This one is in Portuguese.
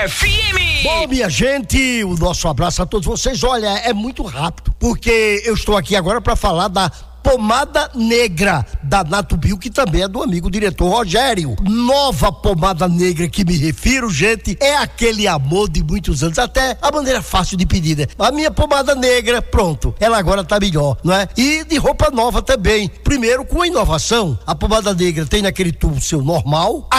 FM. Bom, minha gente, o nosso abraço a todos vocês. Olha, é muito rápido, porque eu estou aqui agora para falar da pomada negra da Natubio, que também é do amigo diretor Rogério. Nova pomada negra que me refiro, gente, é aquele amor de muitos anos, até a maneira fácil de pedir, né? A minha pomada negra, pronto, ela agora tá melhor, não é? E de roupa nova também. Primeiro, com a inovação, a pomada negra tem naquele tubo seu normal,